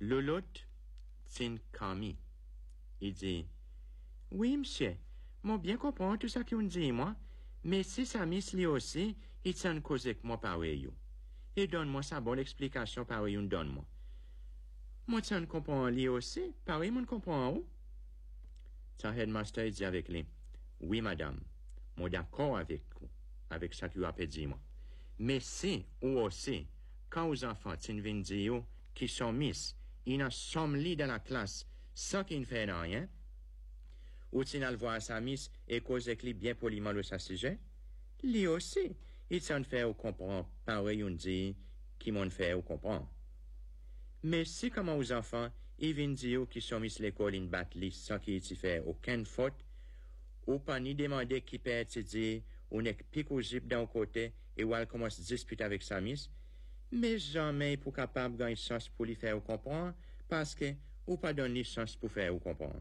L'autre, tin Kami. Il dit, oui, monsieur, moi bien comprends tout ça qu'on dit, moi, mais si ça lui aussi, il t'en cause que moi pareil. Et donne-moi sa bonne explication pareil, donne-moi. Moi, t'en comprends lui aussi, pareil, moi comprends où? Sa headmaster dit avec lui, oui, madame, moi d'accord avec vous, avec ça que vous avez dit, moi. Mais si, ou aussi, quand aux enfants, t'en viennent dire, qui sont miss, ils n'en sont mis dans la classe, sans qu'ils ne fassent rien, ou t'en al voir sa miss et cause avec lui bien poliment le sa sujet, lui aussi, il s'en fait ou comprend, pareil, on dit, qui m'en fait ou comprend. Mais si, comment aux enfants, ils viennent dire qu'ils sont mis l'école in battle sans qu'ils y fait aucune faute, ou pas ni demander qui peut étudier, ou n'est pique au zip d'un côté, et ou elle commence à disputer avec sa miss, mais jamais pour capable gagner sens pour lui faire comprendre, parce que, ou pas donner sens pour faire comprendre.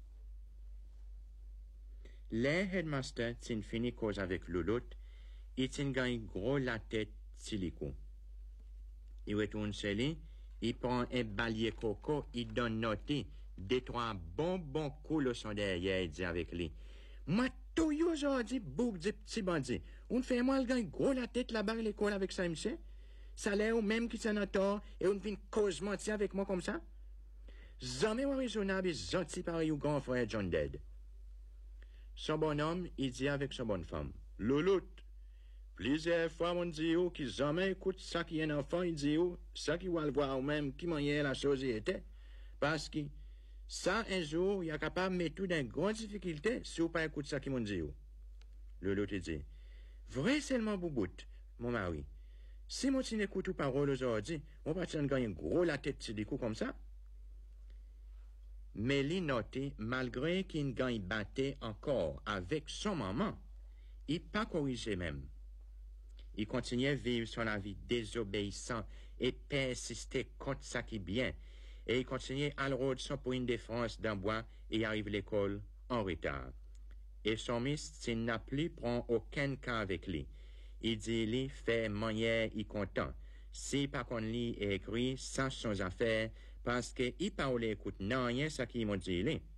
Les headmaster t'in fini cause avec l'autre, il t'in gagne gros la tête silico. Il retourne chez lui, il prend un balai coco, il donne noté, des trois bons coups le son derrière, il dit avec lui. Moi, tout aujourd'hui, boum, dit petit bandit. On fait moi, il gagne gros la tête là-bas à l'école avec ça, monsieur. Ça l'air ou même qui s'en a tort, et on vient cause mentir avec moi comme ça? Jamais ou raisonnable, gentil pareil ou grand frère John Dead. Son bonhomme, il dit avec son bonne femme. Louloute, plusieurs fois, mon Dieu, qui jamais écoute ça qui est un enfant, il dit, ça qui va le voir ou même qui manière la chose était. Parce que, ça, un jour, il est capable de mettre tout dans une grande difficulté si vous pas écoute ça qui m'ont dit. Louloute, il dit, vrai seulement bouboute, mon mari. Si moi, tu n'écoutes pas parole aujourd'hui, on va te gagner gros la tête des coups comme ça. Mais il notait, malgré qu'il gagne batté encore avec son maman, il pas corrigé même. Il continuait à vivre son vie désobéissant et persister contre ça qui est bien. Et il continuait à le rôder son pour une défense d'un bois et arrive à l'école en retard. Et son miss, s'il n'a plus prend aucun cas avec lui. Il dit, lui, fait manière, il content. Si pas qu'on lit et écrit, sans son affaire, parce qu'il parle écoute, non, rien, ça qui m'a dit, lui.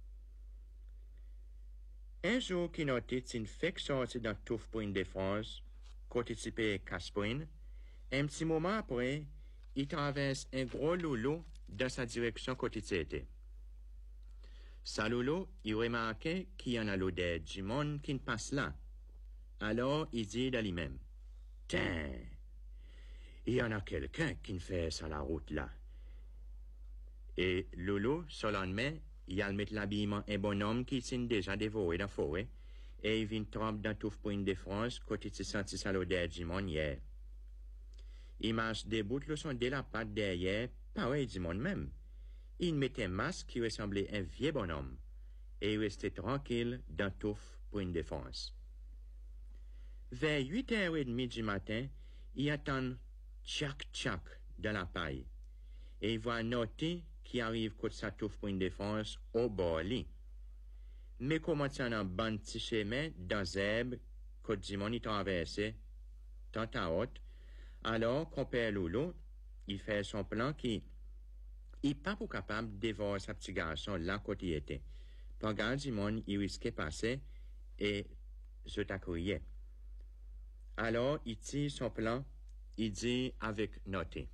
Un jour, qu'il notait, s'il fait sortir d'un touffe pour une défense, côté typé Caspoine, un petit moment après, il traverse un gros loulou dans sa direction côté c'était. Sa loulou, il remarquait qu'il y en a l'odeur du monde qui ne passe là. Alors, il dit à lui-même, tiens, il y en a quelqu'un qui ne fait ça la route là. Et loulou, sur le lendemain, il a mettre l'habillement un bonhomme qui s'est déjà dévoré dans la forêt, et il vient tremper dans tout pour une défense, côté il senti sa l'odeur du monde hier. Il marche debout le son de la patte derrière, pareil du monde même. Il mettait un masque qui ressemblait à un vieux bonhomme, et il restait tranquille dans tout pour une défense. Vers 8h30 du matin, il attend tchac dans la paille, et il voit noter qui arrive côté sa touffe pour une défense au bord lit. Mais comment t'en un bon petit chemin dans l'herbe, côté du monde il traversait, tant à haute, alors qu'on perd Loulou, il fait son plan qui, il pas pour capable de dévorer sa petit garçon là côté il était. Par garde du monde, il risquait passer et se t'accroyait. Alors, il tire son plan, il dit avec noté.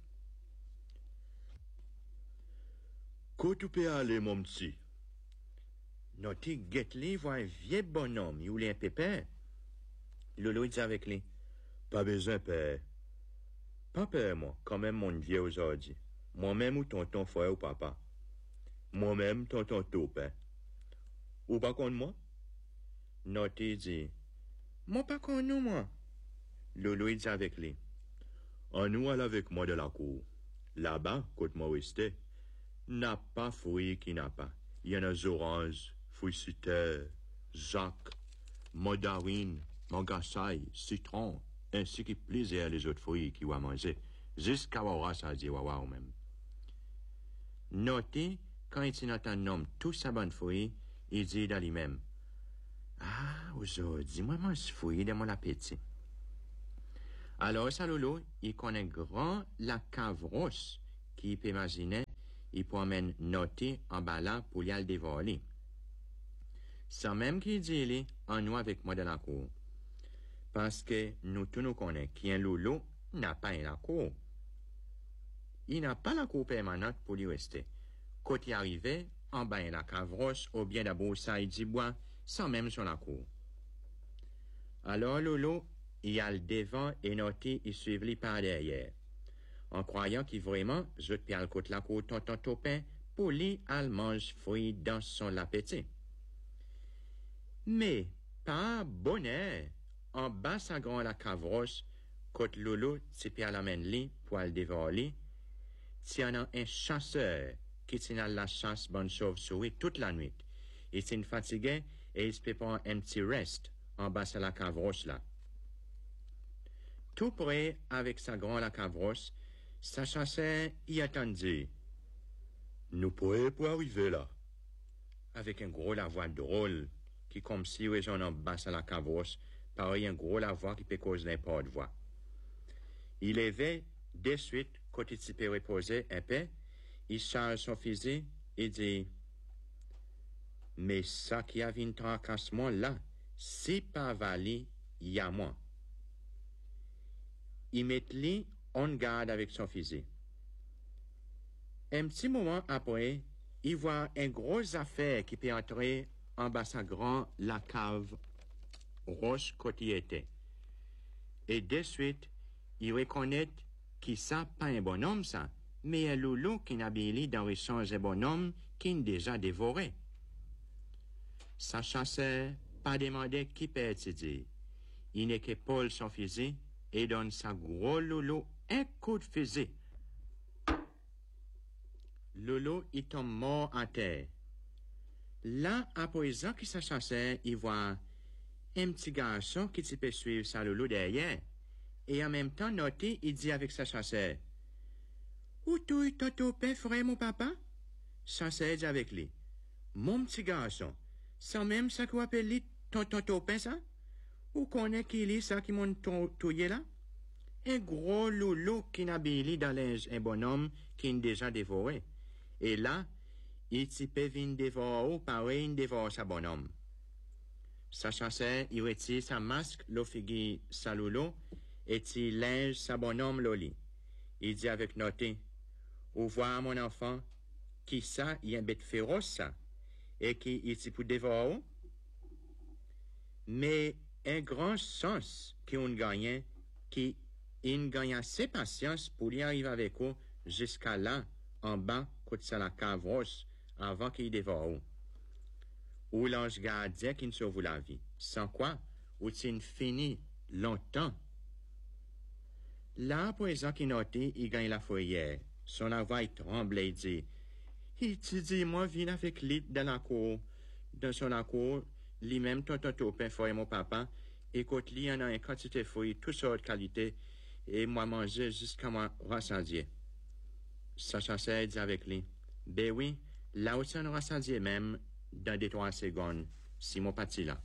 Quand tu peux aller, mon petit? Noté, guette-les, voit un vieux bonhomme, il voulait un pépin. Loulou dit avec lui. Pas besoin, père. Pas peur, moi, quand même mon vieux aujourd'hui. Moi-même ou tonton frère ou papa. Moi-même, tonton taupin. Ou pas contre moi? Noté dit. Moi pas contre nous, moi. Loulou dit avec lui. En nous, elle avec moi de la cour. Là-bas, côté moi resté, n'a pas fruit qui n'a pas. Il y en a oranges, fruits citer, Jacques, mandarine, mangassaille, citron, ainsi que plaisir les autres fruits qui vont manger, jusqu'à voir ça dit waouh même. Notez, quand il entend un homme tout sa bonne fruit, il dit dans lui-même, ah, aujourd'hui, moi, mange fruit de mon appétit. Alors, Salolo, il connaît grand la cave rosse, qui peut imaginer, il promène noté en bas là pour y aller dévorer. Sans même qu'il dit, en nous avec moi dans la cour. Parce que nous tous nous connaissons qu'un loulou n'a pas la cour. Il n'a pas la cour permanente pour y rester. Quand il arrivait, en bas la cavroche ou bien d'abord ça il dit bois, sans même sur la cour. Alors loulou, il a le devant et noté, il suivit par derrière. En croyant qu'il vraiment, je te le côté la cour tonton Topin, pour lui, elle mange fruit dans son appétit. Mais, pas bonheur, en bas sa grand la cavroche, côte loulou, si Pierre l'amène li, pour le dévorer, tient un chasseur, qui tient la chasse bonne chauve-souris toute la nuit. Il s'est fatigué, et il se prépare un petit reste, en bas sa la cavroche là. Tout près, avec sa grand la cavroche, sa chasseur y attendit. Nous pourrions pour arriver là. Avec un gros la voix drôle, qui comme si résonne en bas à la cavroche, pareil un gros la voix qui peut causer n'importe voix. Il levait, de suite, quand il s'y peut reposer un peu, il charge son fusil et dit, mais ça qui a vu un tracassement là, c'est pas valé, y a moi. Il met lui en garde avec son fusil. Un petit moment après, il voit une grosse affaire qui peut entrer en bas sa grand la cave roche côté était. Et de suite, il reconnaît qu'il ça pas un bonhomme ça, mais un loulou qui n'a bien dans l'échange un bonhomme qui n'a déjà dévoré. Sa chasseur pas demandé qui peut étudier. Il n'est que Paul son fusil et donne sa gros loulou un coup de fusil. Loulou, il tombe mort en terre. Là, à présent qu'il sa chasseur, il voit un petit garçon qui peut suivre sa loulou derrière. Et en même temps, noté, il dit avec sa chasseur, « Où tu tonton Topin, frère, mon papa? » Chasseur dit avec lui, « Mon petit garçon, sans même ça qu'on appelle lui tonton Topin, ça? Ou connaît qu'il est ça qui m'ont touillé là? Un gros loulou qui n'a bien dans linge, un bonhomme qui n'a déjà dévoré. Et là, il s'y peut venir dévorer, pareil, il dévore sa bonhomme. Sa chasseur, il retire sa masque, l'offigi sa loulou, et il linge sa bonhomme loli. Il dit avec noté, ou voir mon enfant, qui ça, il y a un bête féroce ça, et qui il s'y peut dévorer. Mais un grand sens qui on gagne, qui il gagne assez patience pour y arriver avec eux jusqu'à là, en bas, côté ça la cave roche, avant qu'il dévore. Ou l'ange gardien qui ne sauve la vie. Sans quoi, ou c'est fini longtemps. Là, à présent qu'il notait, il gagne la fourrière. Son voix il tremble et dit, il te dit, moi, viens avec lui dans la cour. Dans son cour, lui-même, tonton Topin, frère mon papa, et côté lui, il y en a une quantité de fruits, toutes sortes de qualités, et moi manger jusqu'à moi rassasier. Sa chasseur dit avec lui, ben oui, là où ça nous rassasier même, dans des 3 secondes, si mon parti là.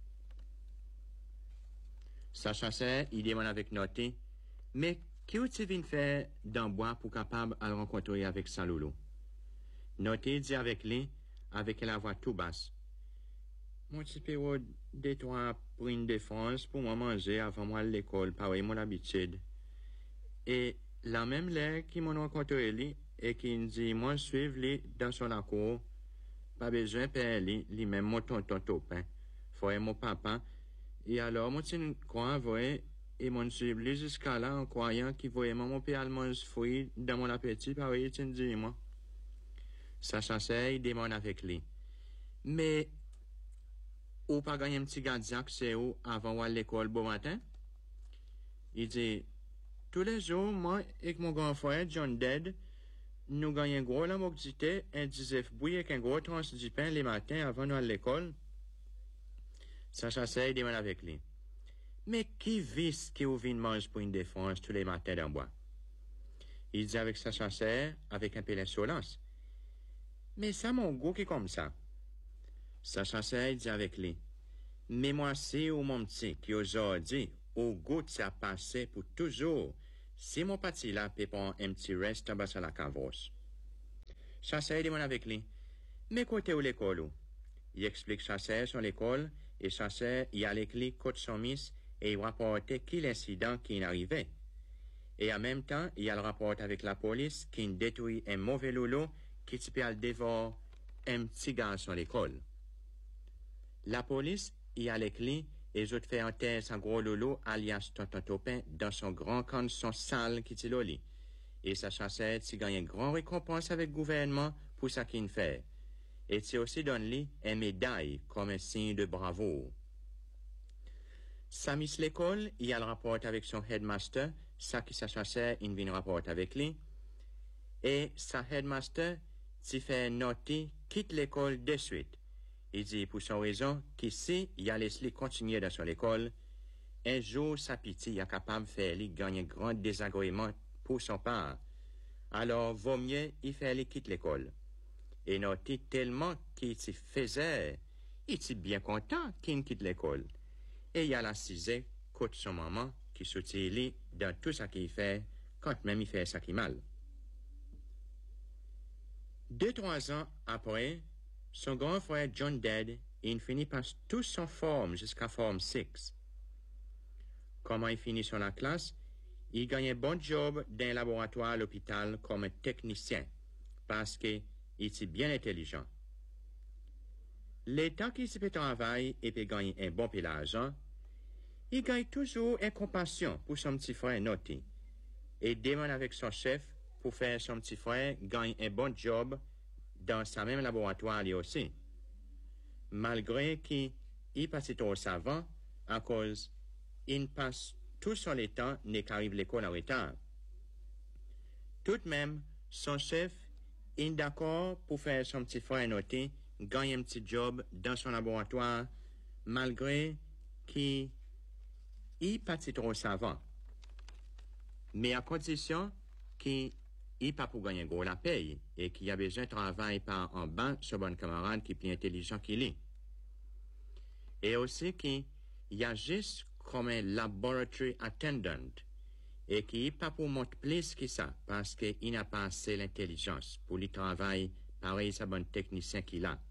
Sa chasseur, il demande avec noté, mais qu'est-ce que tu viens faire dans le bois pour capable de rencontrer avec sa loulou? Noté dit avec lui, avec la voix tout basse. Mon petit péro des 3 pour une défense pour moi manger avant moi à l'école, pareil mon habitude. Et la même l'air qui m'a rencontré lui, et qui me dit, moi, suivre lui dans son cour, pas besoin de faire lui-même mon tonton Topin, frère mon papa, et alors, moi, je crois, vrai, et mon suivre lui jusqu'à là, en croyant qu'il voyait mon père mange fruit dans mon appétit, pareil, tu me dis, moi. Sa chasseur, il demande avec lui. Mais, ou pas gagner un petit gardien, c'est où, avant à l'école, bon matin? Il dit, tous les jours, moi et mon grand frère, John Dead, nous gagnons un gros lamocité, un 10 bouillie avec un gros tranche du pain les matins avant nous à l'école. Sa chasseur demande avec lui. Mais qui vise qui ou vient mange pour une défense tous les matins dans le bois? Il dit avec sa chasseur, avec un peu d'insolence. Mais ça, mon goût qui est comme ça. Sa chasseur dit avec lui. Mais moi, c'est ou mon petit qui aujourd'hui, au goût ça passé pour toujours. Si mon parti là peut prendre un petit reste en bas à la cavosse. Chasseur demande avec lui, mais côté où l'école où? Il explique Chasseur son l'école et Chasseur y a avec lui côté son miss et il rapporte qui l'incident qui est arrivé. Et en même temps, il y a le rapport avec la police qui détruit un mauvais loulou qui peut aller dévorer un petit garçon à l'école. La police y a avec lui et ils ont fait enterrer son gros loulou alias Tonton Topin dans son grand canson sale qui est loli. Et sa chassette s'y gagne une grande récompense avec le gouvernement pour ça qu'il fait. Et c'est aussi donné une médaille comme un signe de bravoure. Sa miss l'école, il a le rapport avec son headmaster, ça qui sa chassette, il vient rapport avec lui. Et sa headmaster, s'y fait noter, quitte l'école de suite. Il dit pour son raison qu'ici, il a laissé continuer dans son école. Un jour, sa pitié est capable de faire lui gagner un grand désagrément pour son père. Alors, vaut mieux, il fait lui quitter l'école. Et noté tellement qu'il s'y faisait, il était bien content qu'il quitte l'école. Et il a l'assisé contre son maman qui soutient lui dans tout ce qu'il fait, quand même il fait ça qui mal. 2-3 ans après, son grand frère John dead, il finit par tout son forme jusqu'à forme 6. Comment il finit sur la classe? Il gagne un bon job dans un laboratoire à l'hôpital comme technicien, parce qu'il est bien intelligent. Le temps qu'il se fait travailler et peut gagner un bon peu d'argent, il gagne toujours une compassion pour son petit frère Naughty et demande avec son chef pour faire son petit frère gagner un bon job dans sa même laboratoire lui aussi. Malgré qu'il passe trop savant, à cause il passe tout son temps n'est qu'arrive à l'école en retard. Tout de même, son chef est d'accord pour faire son petit frère Naughty gagner un petit job dans son laboratoire, malgré qu'il passe trop savant. Mais à condition qu'il n'est pas pour gagner gros la paye et qu'il a besoin de travailler par en bas sur bon camarade qui est plus intelligent qu'il est. Et aussi qu'il y a juste comme un laboratory attendant et qui n'est pas pour monter plus que ça parce qu'il n'a pas assez l'intelligence pour lui travailler pareil à bon technicien qu'il a.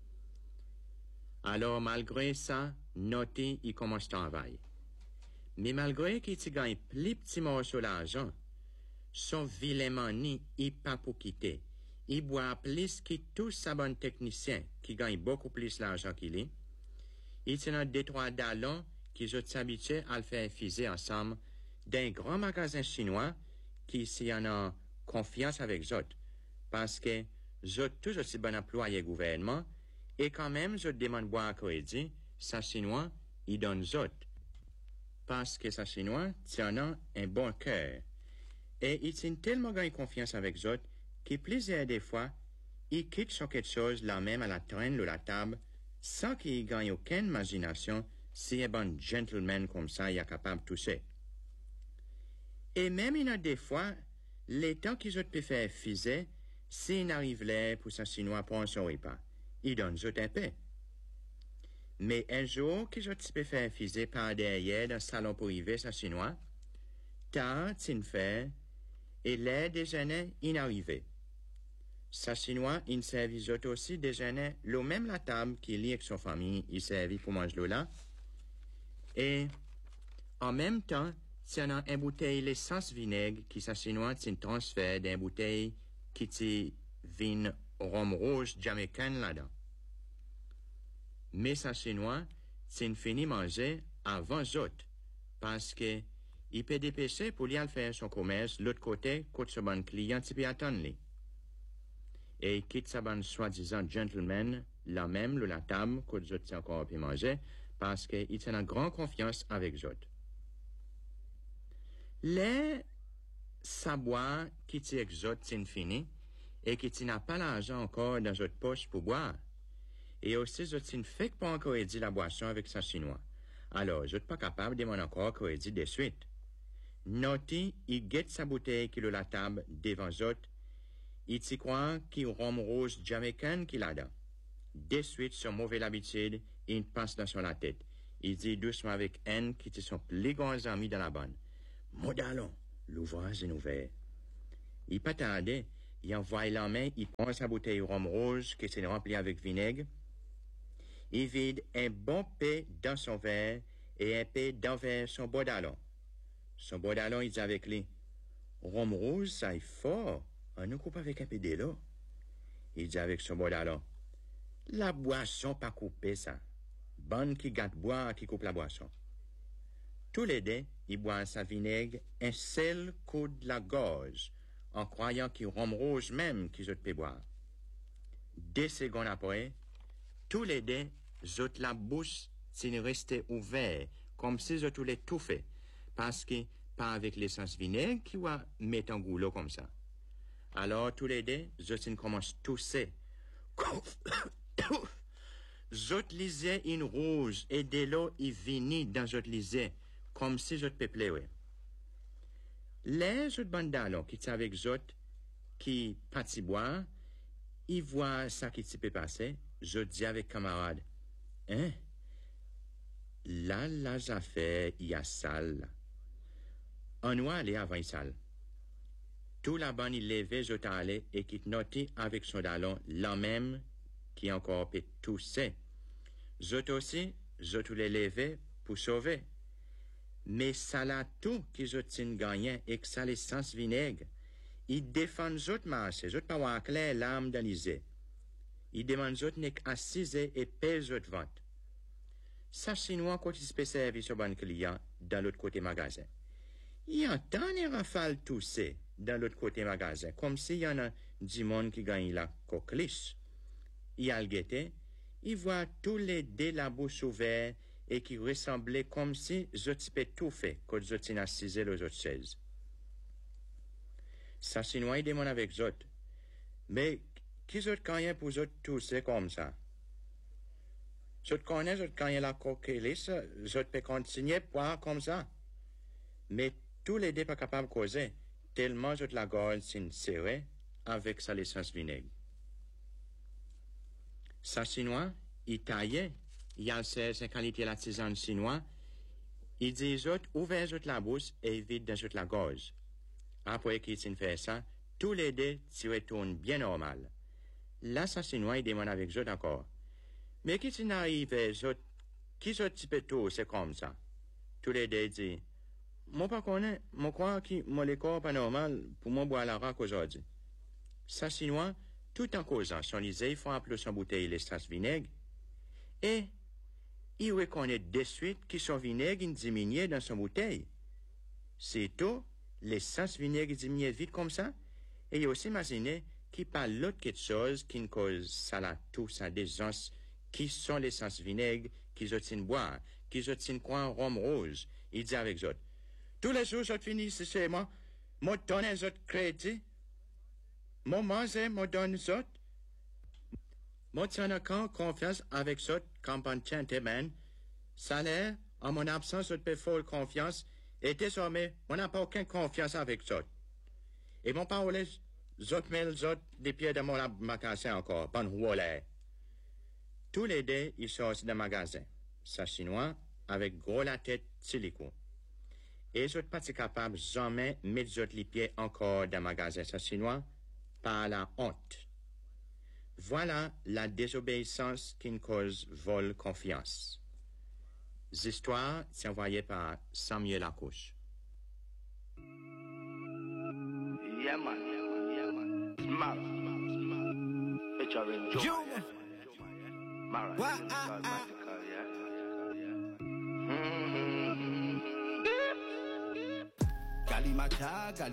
Alors malgré ça, Naughty il commence à travailler. Mais malgré qu'il gagne plus petit morceau d'argent, son vilain mani il pas pour quitter. Il boit plus que tous sa bon technicien qui gagne beaucoup plus d'argent qu'il est. Il tient 2-3 dallons qui sont habitués à le faire infuser ensemble d'un grand magasin chinois qui s'y en a confiance avec eux, parce que eux tous aussi bon employé gouvernement et quand même eux demandent boire crédit, ça chinois ils donnent eux, parce que ça chinois tient un bon cœur et ils tiennent tellement gagne confiance avec eux que plusieurs des fois ils quittent sur quelque chose là même à la traîne ou la table sans qu'ils gagnent aucune imagination si un bon gentleman comme ça est capable de toucher. Et même il y a des fois, les temps qu'ils ont pu faire fiser, s'ils n'arrivent là pour sa chinois prendre son repas, ils donnent eux un peu. Mais un jour qu'ils ont pu faire fiser par derrière dans le salon pour arriver sa chinois, tard, s'il fait, et l'air déjeuner inarrivé. Sa chinois, il servit aussi déjeuner, le même la table qu'il y avec son famille, il servit pour manger là. Et en même temps, c'est une bouteille d'essence vinaigre qui sa chinois c'est transfert d'une bouteille qui est vin rhum rouge jamaïcain là-dedans. Mais sa chinois c'est fini manger avant autres parce que il peut dépêcher pour lui aller faire son commerce l'autre côté côté ce bon client qui peut attendre lui. Et il quitte sa bonne soi-disant gentleman là même la table côté autres encore peut manger parce qu'il tient une grande confiance avec eux. Les sabois qui t'y exotent c'est fini et qui n'a pas l'argent encore dans votre poche pour boire. Et aussi, je ne fait pas encore dit la boisson avec sa chinois. Alors, je n'êtes pas capable de demander encore qu'on dit de suite. Naughty, il guette sa bouteille qui est à la table devant eux. Il s'y croit qu'il rhum rouge jamaïcain qu'il a là. De suite, son mauvais habitude, il passe dans son tête. Il dit doucement avec haine qui sont plus grands amis dans la bonne. Modalon, l'ouvrage est ouvert. Il pas tardé, il envoie la main, il prend sa bouteille rhum rouge qui s'est remplie avec vinaigre. Il vide un bon peu dans son verre et un peu dans son bodalon. Son bodalon, il dit avec lui, rhum rouge, ça est fort. On nous coupe avec un peu de l'eau. Il dit avec son bodalon, la boisson pas coupée, ça. Bonne qui gâte boire, qui coupe la boisson. Tous les deux, ils boivent sa vinaigre un seul coup de la gorge, en croyant qu'il rhum rouge même qu'ils ont pu boire. 2 secondes après, tous les deux, zot la bouche s'il restait ouvert, comme si zot voulait tout fait, parce que pas avec l'essence vinaigre qui va mettre en goulot comme ça. Alors tous les deux, zot commence à tousser. Zot lisait une rouge et de l'eau y venait dans zot lisait, comme si zot peuplait. Les autres bandalons qui étaient avec zot, qui parti boire, ils voient ça qui s'est passé, zot dit avec camarade, hein? Là, les affaires, il y a salle. On va aller avant une salle. Tout la bande il levait, zot allait et qui notait avec son dallon, là même, qui encore peut tousser. Zot aussi, zot les lever pour sauver. Mais ça l'a tout qui zot gagné et que ça l'essence vinaigre. Il défend zot marcher, zot pas voir clair l'âme d'Alizé. Il demande zot n'est qu'assise et pèse zot vente. Ça chinois quand il se fait servir sur bon client dans l'autre côté magasin. Il entend les rafales tousser dans l'autre côté magasin, comme s'il y en a du monde qui gagne la coqueliche. Il a le guetté, il voit tous les deux la bouche ouverte et qui ressemblaient comme si zotipé tout fait quand zotin assisé les autres chaises. Ça chinois il demande avec zot, mais qui zot gagne pour zot tousser comme ça? Zot connaît zot gagne la coqueliche, zot peut continuer boire comme ça. Mais tous les deux pas capables de causer, tellement zot la gorge s'est serrée avec sa licence vinaigre. Ça chinois, il taillait, il a sa qualité la tisane chinois, il dit zot, ouvert zot la bouche et vide dans zot la gorge. Après qu'il s'est fait ça, tous les deux s'y retournent bien normal. Là, ça chinois, il demande avec zot encore. Mais qui s'en arrive, zot, qui zot type tout, c'est comme ça. Tous les deux disent, moi pas connais, moi crois que mon corps pas normal pour moi boire la raque aujourd'hui. Ça chinois, tout en causant, son lisée, il faut appeler son bouteille l'essence vinaigre. Et il reconnaît de suite que son vinaigre diminue dans son bouteille. C'est tout, l'essence vinaigre diminue vite comme ça. Et il a aussi imaginé qu'il parle l'autre quelque chose qui ne cause ça là tout ça des gens qui sont l'essence vinaigre, qui ont boire, qui ont quoi rhum rouge. Il dit avec eux, tous les jours, je finis chez moi, moi donne un autre crédit, moi mange, moi donne un autre. Moi tiens encore confiance avec eux, campagne gentleman, salaire, en mon absence, je peux faire confiance, et désormais, on n'a pas aucune confiance avec eux. Et mon parole, autres mets autres des pieds de mon magasin encore, bon rouler. Tous les deux, ils sortent d'un magasin. Ça chinois, avec gros la tête silicone. Et ils n'ont pas été capables jamais mettre les pieds encore dans le magasin. Ça chinois, par la honte. Voilà la désobéissance qui cause vol confiance. L'histoire est envoyée par Samuel Accouche. Yeah, man. Smart. Featuring Joe. Mara. Magical, yeah. Gali Macha, Gali